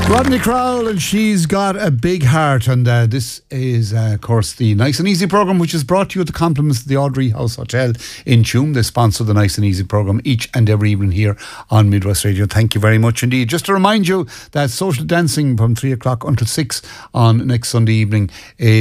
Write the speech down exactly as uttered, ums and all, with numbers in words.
Rodney Crowell, and She's Got a Big Heart, and uh, this is uh, of course the Nice and Easy programme, which is brought to you with the compliments of the Audrey House Hotel in Tuam. They sponsor the Nice and Easy programme each and every evening here on Midwest Radio. Thank you very much indeed. Just to remind you that social dancing from three o'clock until six on next Sunday evening is